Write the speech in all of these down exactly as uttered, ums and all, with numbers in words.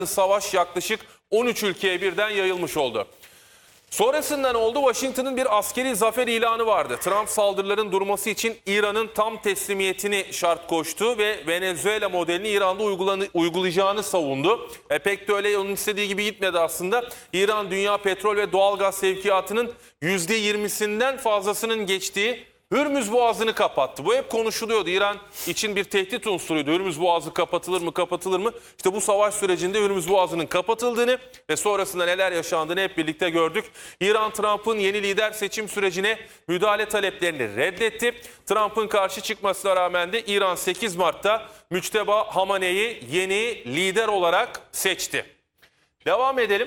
Savaş yaklaşık on üç ülkeye birden yayılmış oldu. Sonrasında ne oldu? Washington'ın bir askeri zafer ilanı vardı. Trump saldırıların durması için İran'ın tam teslimiyetini şart koştu ve Venezuela modelini İran'da uygulayacağını savundu. E pek de öyle onun istediği gibi gitmedi aslında. İran dünya petrol ve doğalgaz sevkiyatının yüzde yirmisinden fazlasının geçtiği Hürmüz Boğazı'nı kapattı. Bu hep konuşuluyordu. İran için bir tehdit unsuruydu. Hürmüz Boğazı kapatılır mı, kapatılır mı? İşte bu savaş sürecinde Hürmüz Boğazı'nın kapatıldığını ve sonrasında neler yaşandığını hep birlikte gördük. İran, Trump'ın yeni lider seçim sürecine müdahale taleplerini reddetti. Trump'ın karşı çıkmasına rağmen de İran sekiz Mart'ta Müçteba Hamane'yi yeni lider olarak seçti. Devam edelim.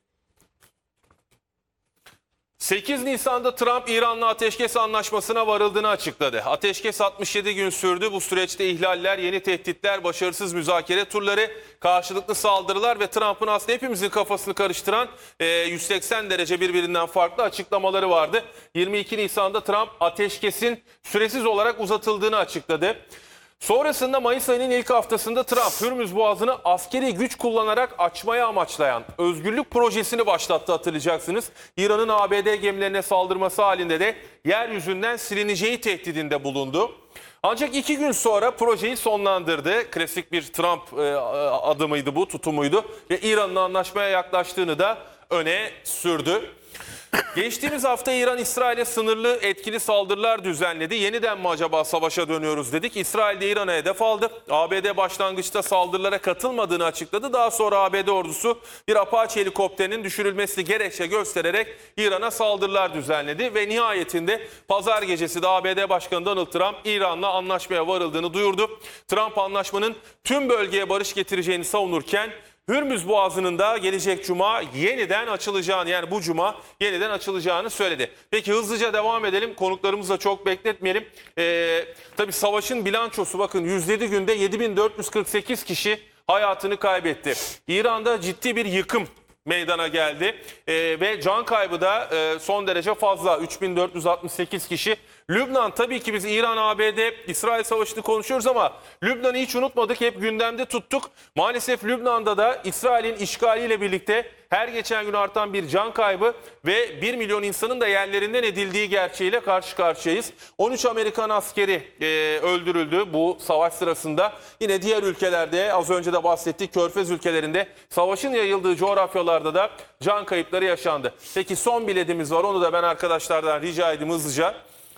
sekiz Nisan'da Trump İran'la ateşkes anlaşmasına varıldığını açıkladı. Ateşkes altmış yedi gün sürdü. Bu süreçte ihlaller, yeni tehditler, başarısız müzakere turları, karşılıklı saldırılar ve Trump'ın aslında hepimizin kafasını karıştıran yüz seksen derece birbirinden farklı açıklamaları vardı. yirmi iki Nisan'da Trump ateşkesin süresiz olarak uzatıldığını açıkladı. Sonrasında Mayıs ayının ilk haftasında Trump Hürmüz Boğazı'nı askeri güç kullanarak açmaya amaçlayan özgürlük projesini başlattı, hatırlayacaksınız. İran'ın A B D gemilerine saldırması halinde de yeryüzünden silineceği tehdidinde bulundu. Ancak iki gün sonra projeyi sonlandırdı. Klasik bir Trump adımıydı bu, tutumuydu ve İran'ın anlaşmaya yaklaştığını da öne sürdü. Geçtiğimiz hafta İran İsrail'e sınırlı etkili saldırılar düzenledi. Yeniden mi acaba savaşa dönüyoruz dedik. İsrail de İran'a hedef aldı. A B D başlangıçta saldırılara katılmadığını açıkladı. Daha sonra A B D ordusu bir Apache helikopterinin düşürülmesini gerekçe göstererek İran'a saldırılar düzenledi. Ve nihayetinde pazar gecesi de A B D Başkanı Donald Trump İran'la anlaşmaya varıldığını duyurdu. Trump anlaşmanın tüm bölgeye barış getireceğini savunurken Hürmüz Boğazı'nın da gelecek cuma yeniden açılacağını, yani bu cuma yeniden açılacağını söyledi. Peki hızlıca devam edelim. Konuklarımızı da çok bekletmeyelim. Ee, tabii savaşın bilançosu, bakın yüz yedi günde yedi bin dört yüz kırk sekiz kişi hayatını kaybetti. İran'da ciddi bir yıkım meydana geldi ee, ve can kaybı da e, son derece fazla, üç bin dört yüz altmış sekiz kişi. Lübnan, tabii ki biz İran, A B D, İsrail savaşını konuşuyoruz ama Lübnan'ı hiç unutmadık, hep gündemde tuttuk. Maalesef Lübnan'da da İsrail'in işgaliyle birlikte her geçen gün artan bir can kaybı ve bir milyon insanın da yerlerinden edildiği gerçeğiyle karşı karşıyayız. on üç Amerikan askeri e, öldürüldü bu savaş sırasında. Yine diğer ülkelerde, az önce de bahsettik, Körfez ülkelerinde savaşın yayıldığı coğrafyalarda da can kayıpları yaşandı. Peki son biletimiz var, onu da ben arkadaşlardan rica edeyim hızlıca.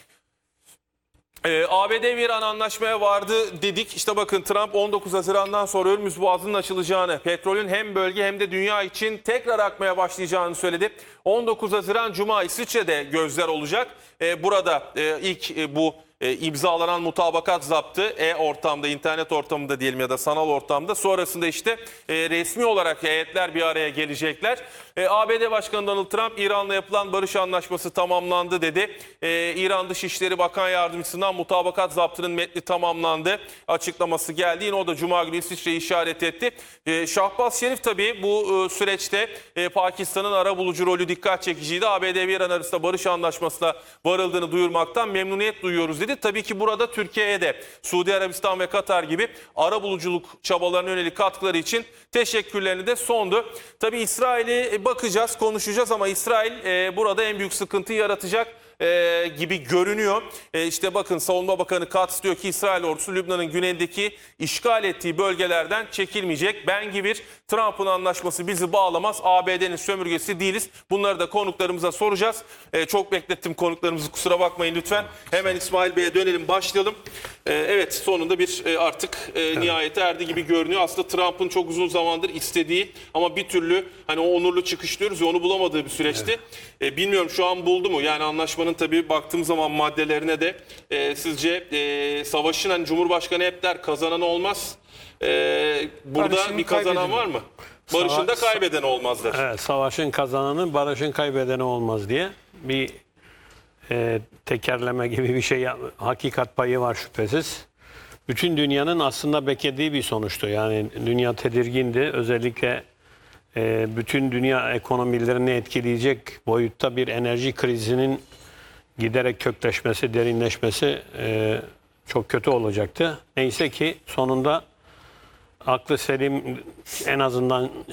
Ee, A B D ve İran anlaşmaya vardı dedik. İşte bakın, Trump on dokuz Haziran'dan sonra Hürmüz Boğazı'nın açılacağını, petrolün hem bölge hem de dünya için tekrar akmaya başlayacağını söyledi. on dokuz Haziran Cuma İsviçre'de gözler olacak. Ee, burada e, ilk e, bu e, imzalanan mutabakat zaptı e-ortamda, internet ortamında diyelim ya da sanal ortamda. Sonrasında işte e, resmi olarak heyetler bir araya gelecekler. E, A B D Başkanı Donald Trump İran'la yapılan barış anlaşması tamamlandı dedi. E, İran Dışişleri Bakan Yardımcısından mutabakat zaptının metni tamamlandı açıklaması geldi. Yine o da Cuma günü İsviçre'yi işaret etti. E, Şahbaz Şerif tabii bu e, süreçte e, Pakistan'ın arabulucu rolü dikkat çekiciydi. A B D ve İran arasında barış anlaşmasına varıldığını duyurmaktan memnuniyet duyuyoruz dedi. Tabii ki burada Türkiye'ye de Suudi Arabistan ve Katar gibi arabuluculuk çabalarına yönelik katkıları için teşekkürlerini de sondu. Tabii İsrail'e bakacağız, konuşacağız ama İsrail e, burada en büyük sıkıntıyı yaratacak e, gibi görünüyor. E, işte bakın, Savunma Bakanı Katz diyor ki İsrail ordusu Lübnan'ın güneyindeki işgal ettiği bölgelerden çekilmeyecek. Ben gibi Trump'ın anlaşması bizi bağlamaz. A B D'nin sömürgesi değiliz. Bunları da konuklarımıza soracağız. E, çok beklettim konuklarımızı, kusura bakmayın lütfen. Hemen İsmail Bey'e dönelim, başlayalım. E, evet, sonunda bir e, artık e, nihayete erdi gibi görünüyor. Aslında Trump'ın çok uzun zamandır istediği ama bir türlü hani o onurlu çıkış diyoruz ya, onu bulamadığı bir süreçti. Evet. E, bilmiyorum şu an buldu mu? Yani anlaşmanın tabii baktığım zaman maddelerine de e, sizce e, savaşın, hani Cumhurbaşkanı hep der kazanan olmaz. E, burada barışın bir kazanan var mı? Barışın da kaybeden olmaz der. Evet, savaşın kazananı, barışın kaybedeni olmaz diye bir e, tekerleme gibi bir şey, hakikat payı var şüphesiz. Bütün dünyanın aslında beklediği bir sonuçtu. Yani dünya tedirgindi. Özellikle e, bütün dünya ekonomilerini etkileyecek boyutta bir enerji krizinin giderek kökleşmesi, derinleşmesi e, çok kötü olacaktı. Neyse ki sonunda aklı selim en azından